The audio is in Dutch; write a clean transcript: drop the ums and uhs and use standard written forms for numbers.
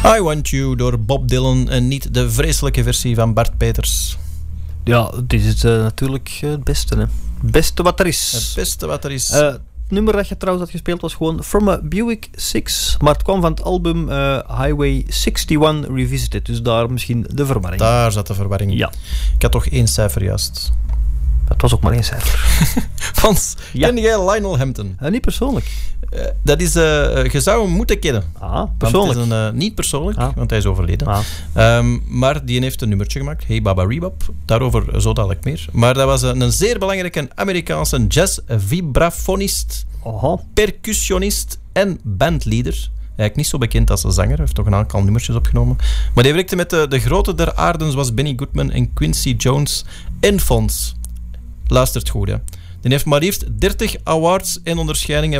I Want You door Bob Dylan en niet de vreselijke versie van Bart Peters. Ja, dit is natuurlijk het beste. Hè. Het beste wat er is. Het beste wat er is. Het nummer dat je trouwens had gespeeld was gewoon From a Buick 6. Maar het kwam van het album Highway 61 Revisited. Dus daar misschien de verwarring. Daar zat de verwarring. Ja. Ik had toch 1 cijfer juist. Dat was ook maar 1 cijfer. Frans, ken jij Lionel Hampton? Niet persoonlijk. Dat is... je zou hem moeten kennen. Persoonlijk? Want het is niet persoonlijk, want hij is overleden. Maar die heeft een nummertje gemaakt. Hey Baba Rebop. Daarover zo dadelijk meer. Maar dat was een zeer belangrijke Amerikaanse jazz-vibrafonist, percussionist en bandleader. Eigenlijk niet zo bekend als zanger. Hij heeft toch een aantal nummertjes opgenomen. Maar die werkte met de grote der aarden zoals Benny Goodman en Quincy Jones en Fons. Luistert goed, hè. Die heeft maar liefst 30 awards en onderscheidingen